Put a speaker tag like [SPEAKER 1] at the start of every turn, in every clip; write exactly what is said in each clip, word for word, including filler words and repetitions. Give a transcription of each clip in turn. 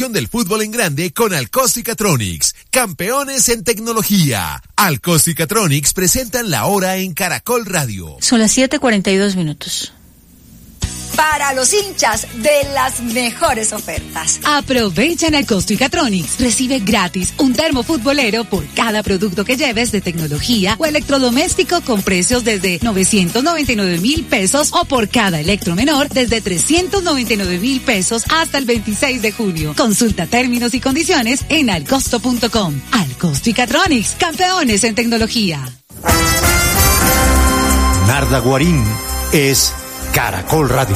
[SPEAKER 1] del fútbol en grande con Alcosto y Catronics, campeones en tecnología. Alcosto y Catronics presentan la hora en Caracol Radio.
[SPEAKER 2] Son las siete cuarenta y dos minutos.
[SPEAKER 3] Para los hinchas de las mejores ofertas.
[SPEAKER 4] Aprovecha en Alcosto y Catronics. Recibe gratis un termo futbolero por cada producto que lleves de tecnología o electrodoméstico con precios desde novecientos noventa y nueve mil pesos o por cada electro menor desde trescientos noventa y nueve mil pesos hasta el veintiséis de junio. Consulta términos y condiciones en alcosto punto com. Alcosto y Catronics, campeones en tecnología.
[SPEAKER 5] Narda Guarín es Caracol Radio.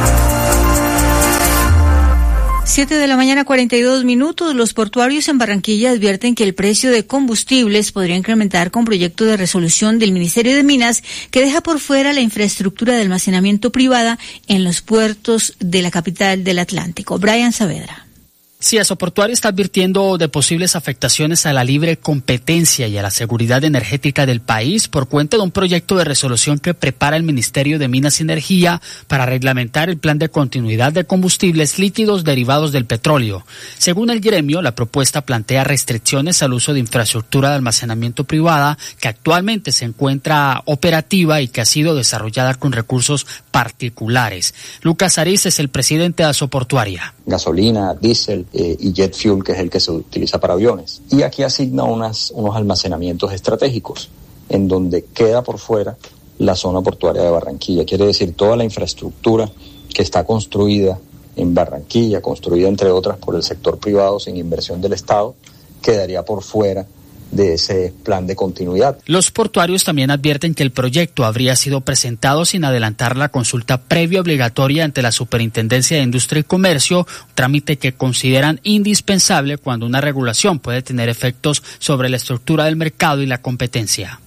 [SPEAKER 2] Siete de la mañana, cuarenta y dos minutos. Los portuarios en Barranquilla advierten que el precio de combustibles podría incrementar con proyecto de resolución del Ministerio de Minas que deja por fuera la infraestructura de almacenamiento privada en los puertos de la capital del Atlántico. Brian Saavedra.
[SPEAKER 6] Sí, Asoportuario está advirtiendo de posibles afectaciones a la libre competencia y a la seguridad energética del país por cuenta de un proyecto de resolución que prepara el Ministerio de Minas y Energía para reglamentar el plan de continuidad de combustibles líquidos derivados del petróleo. Según el gremio, la propuesta plantea restricciones al uso de infraestructura de almacenamiento privada que actualmente se encuentra operativa y que ha sido desarrollada con recursos particulares. Lucas Ariz es el presidente de Asoportuaria.
[SPEAKER 7] Gasolina, diésel eh, y jet fuel, que es el que se utiliza para aviones. Y aquí asigna unas, unos almacenamientos estratégicos, en donde queda por fuera la zona portuaria de Barranquilla. Quiere decir, toda la infraestructura que está construida en Barranquilla, construida entre otras por el sector privado sin inversión del Estado, quedaría por fuera de ese plan de continuidad.
[SPEAKER 6] Los portuarios también advierten que el proyecto habría sido presentado sin adelantar la consulta previa obligatoria ante la Superintendencia de Industria y Comercio, trámite que consideran indispensable cuando una regulación puede tener efectos sobre la estructura del mercado y la competencia.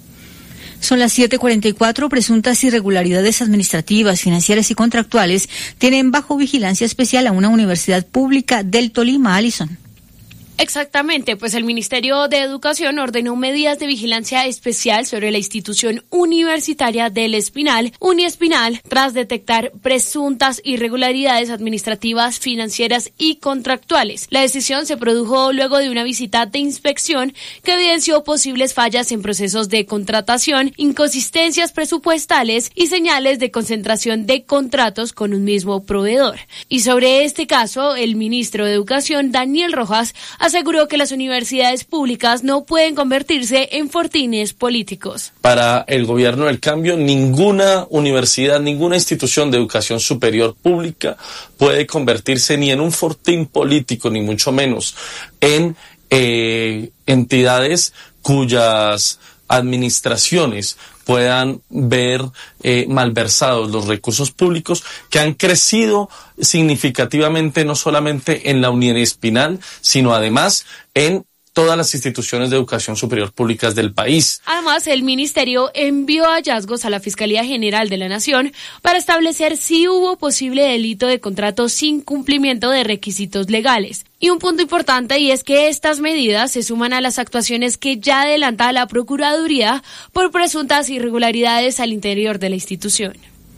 [SPEAKER 2] Son las siete cuarenta y cuatro. Presuntas irregularidades administrativas, financieras y contractuales tienen bajo vigilancia especial a una universidad pública del Tolima. Alison.
[SPEAKER 8] Exactamente, pues el Ministerio de Educación ordenó medidas de vigilancia especial sobre la institución universitaria del Espinal, Uniespinal, tras detectar presuntas irregularidades administrativas, financieras y contractuales. La decisión se produjo luego de una visita de inspección que evidenció posibles fallas en procesos de contratación, inconsistencias presupuestales y señales de concentración de contratos con un mismo proveedor. Y sobre este caso, el ministro de Educación, Daniel Rojas, aseguró que las universidades públicas no pueden convertirse en fortines políticos.
[SPEAKER 9] Para el gobierno del cambio, ninguna universidad, ninguna institución de educación superior pública puede convertirse ni en un fortín político, ni mucho menos en eh, entidades cuyas administraciones puedan ver eh, malversados los recursos públicos que han crecido significativamente no solamente en la Uniespinal, sino además en todas las instituciones de educación superior públicas del país.
[SPEAKER 8] Además, el ministerio envió hallazgos a la Fiscalía General de la Nación para establecer si hubo posible delito de contrato sin cumplimiento de requisitos legales. Y un punto importante, y es que estas medidas se suman a las actuaciones que ya adelanta la Procuraduría por presuntas irregularidades al interior de la institución.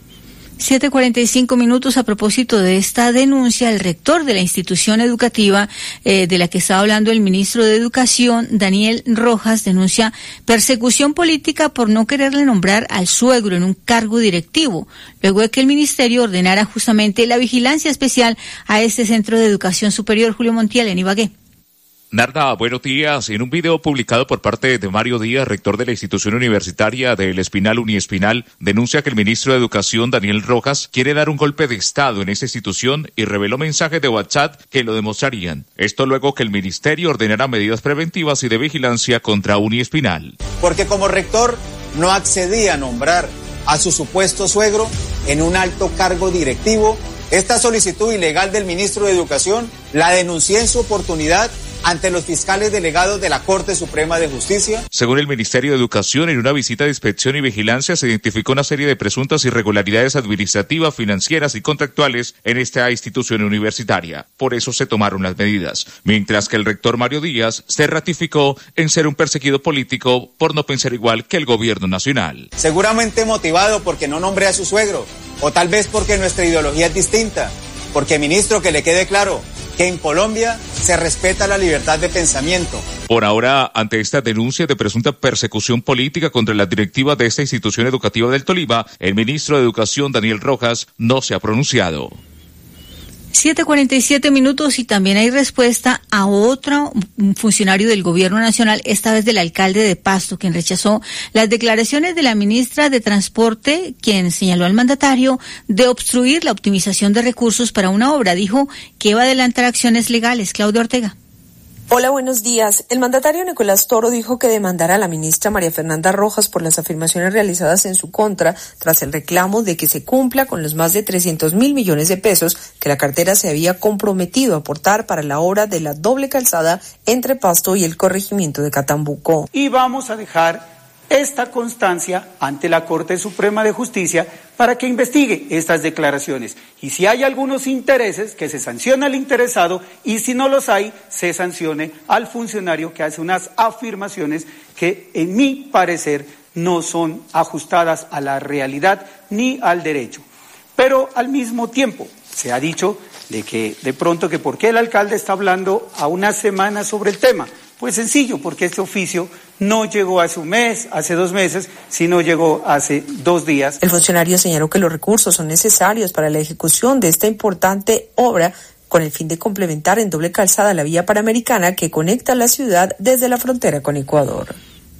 [SPEAKER 2] siete cuarenta y cinco minutos. A propósito de esta denuncia, el rector de la institución educativa eh, de la que estaba hablando el ministro de Educación, Daniel Rojas, denuncia persecución política por no quererle nombrar al suegro en un cargo directivo, luego de que el ministerio ordenara justamente la vigilancia especial a este centro de educación superior. Julio Montiel, en Ibagué.
[SPEAKER 10] Narda, buenos días. En un video publicado por parte de Mario Díaz, rector de la institución universitaria del Espinal, Uniespinal, denuncia que el ministro de Educación, Daniel Rojas, quiere dar un golpe de Estado en esta institución y reveló mensajes de WhatsApp que lo demostrarían. Esto luego que el ministerio ordenara medidas preventivas y de vigilancia contra Uniespinal.
[SPEAKER 11] Porque como rector no accedí a nombrar a su supuesto suegro en un alto cargo directivo. Esta solicitud ilegal del ministro de Educación la denuncié en su oportunidad ante los fiscales delegados de la Corte Suprema de Justicia.
[SPEAKER 10] Según el Ministerio de Educación, en una visita de inspección y vigilancia se identificó una serie de presuntas irregularidades administrativas, financieras y contractuales en esta institución universitaria. Por eso se tomaron las medidas. Mientras que el rector Mario Díaz se ratificó en ser un perseguido político por no pensar igual que el gobierno nacional.
[SPEAKER 11] Seguramente motivado porque no nombré a su suegro, o tal vez porque nuestra ideología es distinta. Porque, ministro, que le quede claro que en Colombia se respeta la libertad de pensamiento.
[SPEAKER 10] Por ahora, ante esta denuncia de presunta persecución política contra la directiva de esta institución educativa del Tolima, el ministro de Educación, Daniel Rojas, no se ha pronunciado.
[SPEAKER 2] siete cuarenta y siete minutos y también hay respuesta a otro funcionario del Gobierno Nacional, esta vez del alcalde de Pasto, quien rechazó las declaraciones de la ministra de Transporte, quien señaló al mandatario de obstruir la optimización de recursos para una obra. Dijo que iba a adelantar acciones legales. Claudia Ortega.
[SPEAKER 12] Hola, buenos días. El mandatario Nicolás Toro dijo que demandará a la ministra María Fernanda Rojas por las afirmaciones realizadas en su contra tras el reclamo de que se cumpla con los más de trescientos mil millones de pesos que la cartera se había comprometido a aportar para la obra de la doble calzada entre Pasto y el corregimiento de Catambuco.
[SPEAKER 13] Y vamos a dejar esta constancia ante la Corte Suprema de Justicia para que investigue estas declaraciones. Y si hay algunos intereses, que se sancione al interesado, y si no los hay, se sancione al funcionario que hace unas afirmaciones que, en mi parecer, no son ajustadas a la realidad ni al derecho. Pero al mismo tiempo se ha dicho de que de pronto que por qué el alcalde está hablando a una semana sobre el tema. Pues sencillo, porque este oficio no llegó hace un mes, hace dos meses, sino llegó hace dos días.
[SPEAKER 12] El funcionario señaló que los recursos son necesarios para la ejecución de esta importante obra con el fin de complementar en doble calzada la vía panamericana que conecta la ciudad desde la frontera con Ecuador.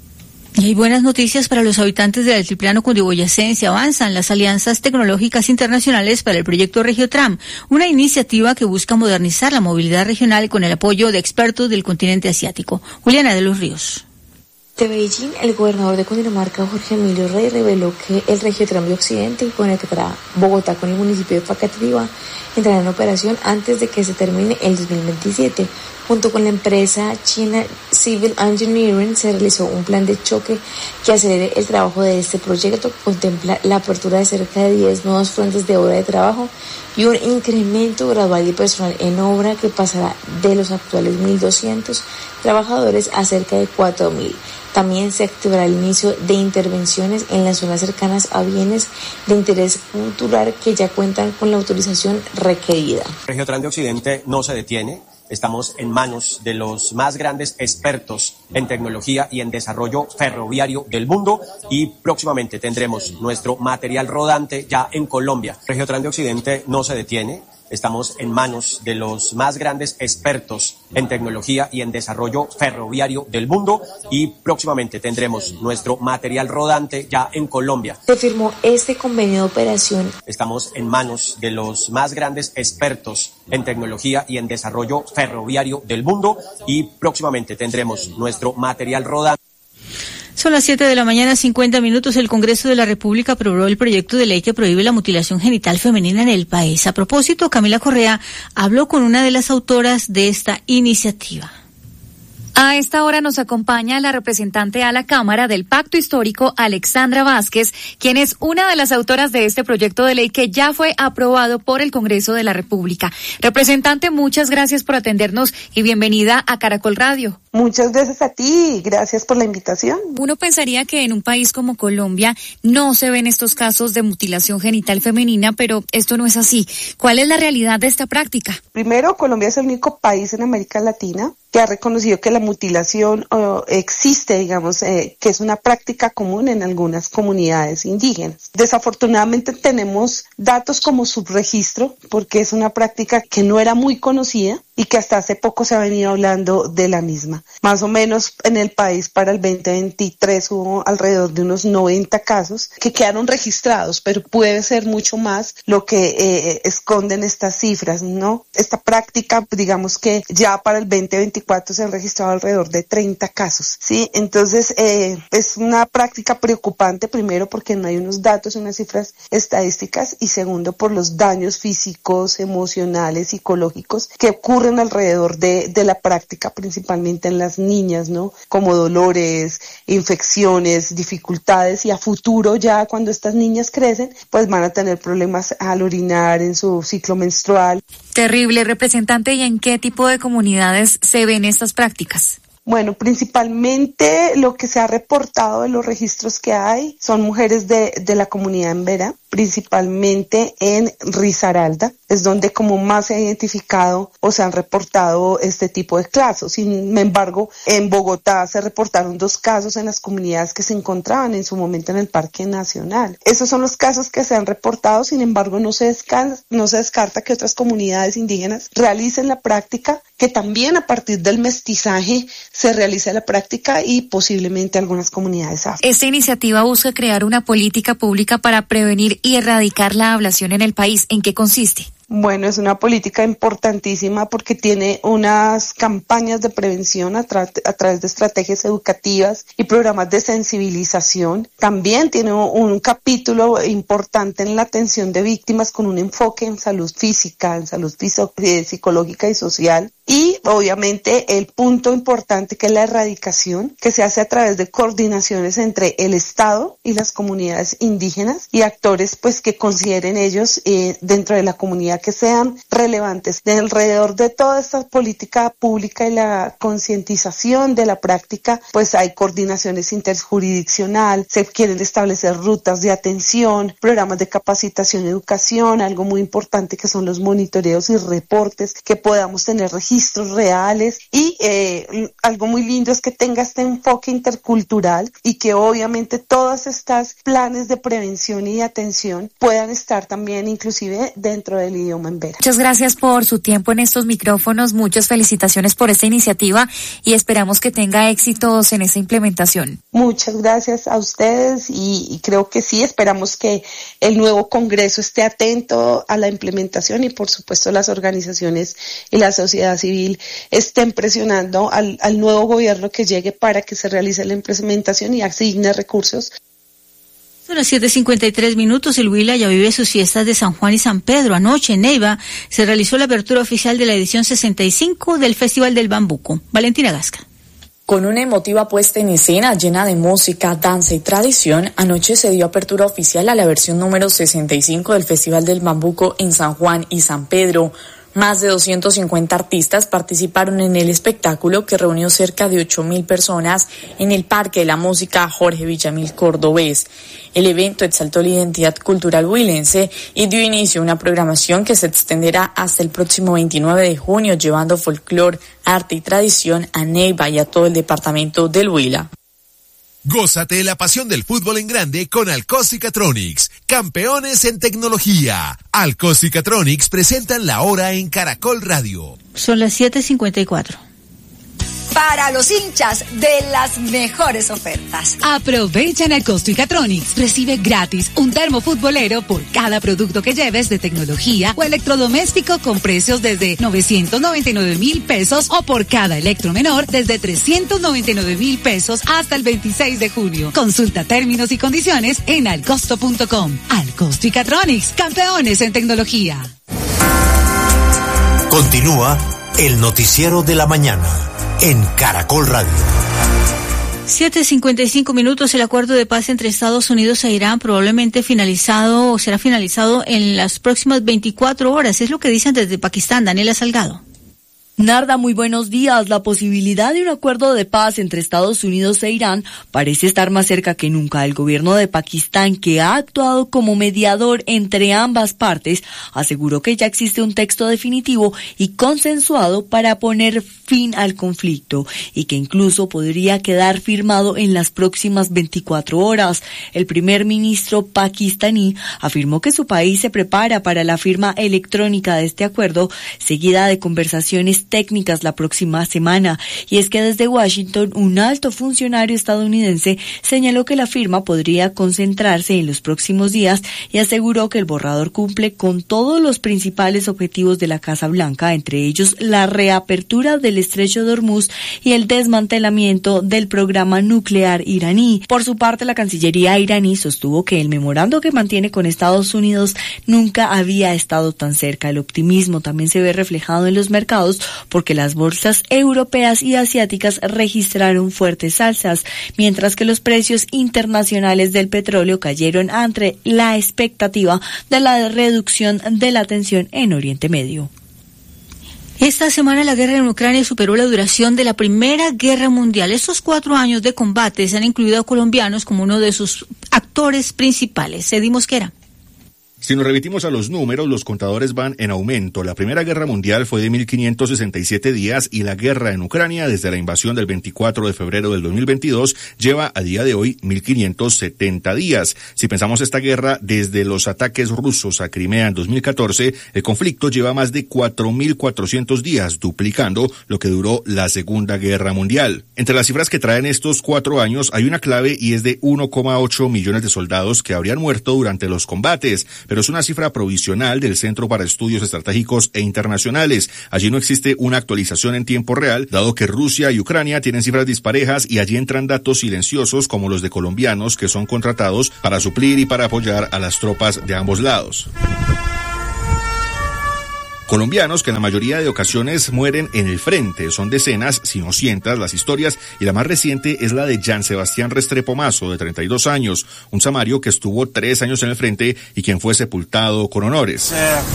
[SPEAKER 2] Y hay buenas noticias para los habitantes del altiplano cundiboyacense. Avanzan las alianzas tecnológicas internacionales para el proyecto Regiotram, una iniciativa que busca modernizar la movilidad regional con el apoyo de expertos del continente asiático. Juliana de los Ríos.
[SPEAKER 14] De Beijing, el gobernador de Cundinamarca, Jorge Emilio Rey, reveló que el Regiotram de Occidente, que conectará Bogotá con el municipio de Facatativá, entrará en operación antes de que se termine el dos mil veintisiete. Junto con la empresa china Civil Engineering se realizó un plan de choque que acelere el trabajo de este proyecto, que contempla la apertura de cerca de diez nuevas fuentes de obra de trabajo y un incremento gradual de personal en obra que pasará de los actuales mil doscientos trabajadores a cerca de cuatro mil. También se activará el inicio de intervenciones en las zonas cercanas a bienes de interés cultural que ya cuentan con la autorización requerida.
[SPEAKER 15] Regiotram de Occidente no se detiene. Estamos en manos de los más grandes expertos en tecnología y en desarrollo ferroviario del mundo y próximamente tendremos nuestro material rodante ya en Colombia. Regiotram de Occidente no se detiene. Estamos en manos de los más grandes expertos en tecnología y en desarrollo ferroviario del mundo y próximamente tendremos nuestro material rodante ya en Colombia.
[SPEAKER 14] Se firmó este convenio de operación.
[SPEAKER 15] Estamos en manos de los más grandes expertos en tecnología y en desarrollo ferroviario del mundo y próximamente tendremos nuestro material rodante.
[SPEAKER 2] Son las siete de la mañana, cincuenta minutos. El Congreso de la República aprobó el proyecto de ley que prohíbe la mutilación genital femenina en el país. A propósito, Camila Correa habló con una de las autoras de esta iniciativa.
[SPEAKER 16] A esta hora nos acompaña la representante a la Cámara del Pacto Histórico, Alexandra Vázquez, quien es una de las autoras de este proyecto de ley que ya fue aprobado por el Congreso de la República. Representante, muchas gracias por atendernos y bienvenida a Caracol Radio.
[SPEAKER 17] Muchas gracias a ti, gracias por la invitación.
[SPEAKER 16] Uno pensaría que en un país como Colombia no se ven estos casos de mutilación genital femenina, pero esto no es así. ¿Cuál es la realidad de esta práctica?
[SPEAKER 17] Primero, Colombia es el único país en América Latina que ha reconocido que la mutilación uh, existe, digamos, eh, que es una práctica común en algunas comunidades indígenas. Desafortunadamente tenemos datos como subregistro, porque es una práctica que no era muy conocida y que hasta hace poco se ha venido hablando de la misma. Más o menos en el país para el veinte veintitrés hubo alrededor de unos noventa casos que quedaron registrados, pero puede ser mucho más lo que eh, esconden estas cifras, ¿no? Esta práctica, digamos que ya para el veinte veinticuatro se han registrado alrededor de treinta casos, ¿sí? Entonces, eh, es una práctica preocupante, primero porque no hay unos datos, unas cifras estadísticas, y segundo por los daños físicos, emocionales, psicológicos que ocurren alrededor de, de la práctica, principalmente en las niñas, ¿no? Como dolores, infecciones, dificultades, y a futuro ya cuando estas niñas crecen, pues van a tener problemas al orinar en su ciclo menstrual.
[SPEAKER 16] Terrible, representante, ¿y en qué tipo de comunidades se ven estas prácticas?
[SPEAKER 17] Bueno, principalmente lo que se ha reportado de los registros que hay son mujeres de, de la comunidad embera, principalmente en Risaralda, es donde como más se ha identificado o se han reportado este tipo de casos. Sin embargo, en Bogotá se reportaron dos casos en las comunidades que se encontraban en su momento en el Parque Nacional. Esos son los casos que se han reportado, sin embargo, no se descarta, no se descarta que otras comunidades indígenas realicen la práctica, que también a partir del mestizaje se realice la práctica y posiblemente algunas comunidades afro.
[SPEAKER 16] Esta iniciativa busca crear una política pública para prevenir y erradicar la ablación en el país. ¿En qué consiste?
[SPEAKER 17] Bueno, es una política importantísima porque tiene unas campañas de prevención a, tra- a través de estrategias educativas y programas de sensibilización. También tiene un capítulo importante en la atención de víctimas con un enfoque en salud física, en salud fiso- eh, psicológica y social. Y obviamente el punto importante que es la erradicación, que se hace a través de coordinaciones entre el Estado y las comunidades indígenas y actores pues que consideren ellos eh, dentro de la comunidad que sean relevantes. De alrededor de toda esta política pública y la concientización de la práctica, pues hay coordinaciones interjurisdiccional, se quieren establecer rutas de atención, programas de capacitación y educación, algo muy importante que son los monitoreos y reportes, que podamos tener registros reales y eh, algo muy lindo es que tenga este enfoque intercultural y que obviamente todas estas planes de prevención y atención puedan estar también inclusive dentro del idioma embera.
[SPEAKER 16] Muchas gracias por su tiempo en estos micrófonos, muchas felicitaciones por esta iniciativa y esperamos que tenga éxitos en esa implementación.
[SPEAKER 17] Muchas gracias a ustedes y, y creo que sí, esperamos que el nuevo Congreso esté atento a la implementación y por supuesto las organizaciones y la sociedad civil estén presionando al, al nuevo gobierno que llegue para que se realice la implementación y asigne recursos.
[SPEAKER 2] Son las siete cincuenta y tres minutos. El Huila ya vive sus fiestas de San Juan y San Pedro. Anoche en Neiva se realizó la apertura oficial de la edición sesenta y cinco del Festival del Bambuco. Valentina Gasca.
[SPEAKER 18] Con una emotiva puesta en escena llena de música, danza y tradición, anoche se dio apertura oficial a la versión número sesenta y cinco del Festival del Bambuco en San Juan y San Pedro. Más de doscientos cincuenta artistas participaron en el espectáculo que reunió cerca de ocho mil personas en el Parque de la Música Jorge Villamil Cordobés. El evento exaltó la identidad cultural huilense y dio inicio a una programación que se extenderá hasta el próximo veintinueve de junio, llevando folclor, arte y tradición a Neiva y a todo el departamento del Huila.
[SPEAKER 1] Gózate la pasión del fútbol en grande con Alcos y Catronics, campeones en tecnología. Alcos y Catronics presentan la hora en Caracol Radio.
[SPEAKER 2] Son las siete cincuenta y cuatro.
[SPEAKER 3] Para los hinchas de las mejores ofertas.
[SPEAKER 4] Aprovecha en Alcosto y Catronics. Recibe gratis un termo futbolero por cada producto que lleves de tecnología o electrodoméstico con precios desde novecientos noventa y nueve mil pesos o por cada electro menor desde trescientos noventa y nueve mil pesos hasta el veintiséis de junio. Consulta términos y condiciones en alcosto punto com. Alcosto y Catronics, campeones en tecnología.
[SPEAKER 5] Continúa el noticiero de la mañana en Caracol Radio.
[SPEAKER 2] siete cincuenta y cinco minutos. El acuerdo de paz entre Estados Unidos e Irán probablemente finalizado o será finalizado en las próximas veinticuatro horas. Es lo que dicen desde Pakistán. Daniela Salgado.
[SPEAKER 19] Narda, muy buenos días. La posibilidad de un acuerdo de paz entre Estados Unidos e Irán parece estar más cerca que nunca. El gobierno de Pakistán, que ha actuado como mediador entre ambas partes, aseguró que ya existe un texto definitivo y consensuado para poner fin al conflicto y que incluso podría quedar firmado en las próximas veinticuatro horas. El primer ministro pakistaní afirmó que su país se prepara para la firma electrónica de este acuerdo, seguida de conversaciones técnicas la próxima semana. Y es que desde Washington, un alto funcionario estadounidense señaló que la firma podría concentrarse en los próximos días y aseguró que el borrador cumple con todos los principales objetivos de la Casa Blanca, entre ellos la reapertura del estrecho de Hormuz y el desmantelamiento del programa nuclear iraní. Por su parte, la Cancillería iraní sostuvo que el memorando que mantiene con Estados Unidos nunca había estado tan cerca. El optimismo también se ve reflejado en los mercados porque las bolsas europeas y asiáticas registraron fuertes alzas, mientras que los precios internacionales del petróleo cayeron ante la expectativa de la reducción de la tensión en Oriente Medio.
[SPEAKER 2] Esta semana la guerra en Ucrania superó la duración de la Primera Guerra Mundial. Estos cuatro años de combates han incluido a colombianos como uno de sus actores principales. Eddie Mosquera.
[SPEAKER 20] Si nos remitimos a los números, los contadores van en aumento. La Primera Guerra Mundial fue de mil quinientos sesenta y siete días y la guerra en Ucrania, desde la invasión del veinticuatro de febrero del dos mil veintidós, lleva a día de hoy mil quinientos setenta días. Si pensamos esta guerra desde los ataques rusos a Crimea en dos mil catorce, el conflicto lleva más de cuatro mil cuatrocientos días, duplicando lo que duró la Segunda Guerra Mundial. Entre las cifras que traen estos cuatro años hay una clave y es de uno coma ocho millones de soldados que habrían muerto durante los combates, pero es una cifra provisional del Centro para Estudios Estratégicos e Internacionales. Allí no existe una actualización en tiempo real, dado que Rusia y Ucrania tienen cifras disparejas y allí entran datos silenciosos como los de colombianos que son contratados para suplir y para apoyar a las tropas de ambos lados. Colombianos que en la mayoría de ocasiones mueren en el frente. Son decenas, si no cientos, las historias, y la más reciente es la de Jan Sebastián Restrepo Mazo, de treinta y dos años, un samario que estuvo tres años en el frente y quien fue sepultado con honores.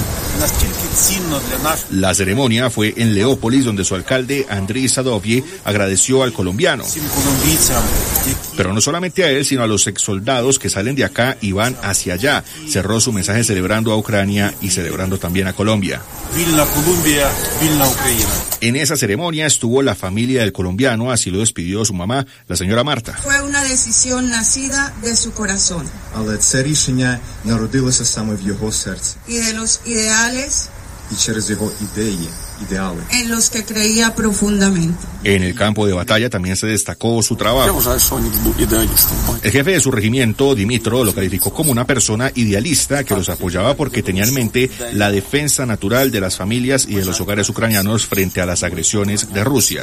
[SPEAKER 20] La ceremonia fue en Leópolis, donde su alcalde, Andriy Sadovyi, agradeció al colombiano. Pero no solamente a él, sino a los exsoldados que salen de acá y van hacia allá. Cerró su mensaje celebrando a Ucrania y celebrando también a Colombia.
[SPEAKER 21] Vilna Colombia, Vilna Ucrania.
[SPEAKER 20] En esa ceremonia estuvo la familia del colombiano, así lo despidió su mamá, la señora Marta.
[SPEAKER 22] Fue una decisión nacida de su corazón.
[SPEAKER 21] Але це рішення народилося саме в його серці.
[SPEAKER 22] Y de los ideales
[SPEAKER 21] І через його ідеї, ідеали.
[SPEAKER 22] En los que creía profundamente.
[SPEAKER 20] En el campo de batalla también se destacó su trabajo. El jefe de su regimiento, Dimitro, lo calificó como una persona idealista que los apoyaba porque tenía en mente la defensa natural de las familias y de los hogares ucranianos frente a las agresiones de Rusia.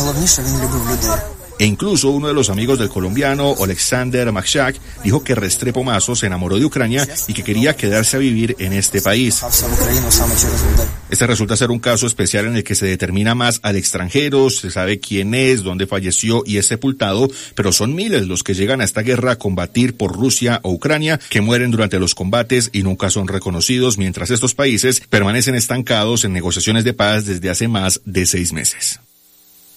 [SPEAKER 20] E incluso uno de los amigos del colombiano, Oleksandr Makshak, dijo que Restrepo Mazo se enamoró de Ucrania y que quería quedarse a vivir en este país. Este resulta ser un caso especial en el que se determina más al extranjero, se sabe quién es, dónde falleció y es sepultado, pero son miles los que llegan a esta guerra a combatir por Rusia o Ucrania, que mueren durante los combates y nunca son reconocidos, mientras estos países permanecen estancados en negociaciones de paz desde hace más de seis meses.